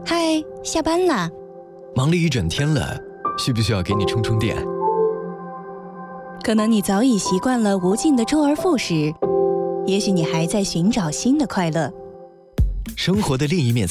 嗨，下班啦？ 忙了一整天了，需不需要给你充充电？ 可能你早已习惯了无尽的周而复始，也许你还在寻找新的快乐。 生活的另一面